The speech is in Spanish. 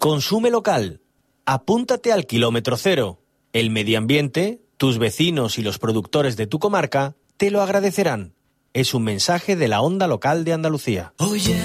Consume local. Apúntate al kilómetro cero. El medio ambiente, tus vecinos y los productores de tu comarca te lo agradecerán. Es un mensaje de la Onda Local de Andalucía. Oye,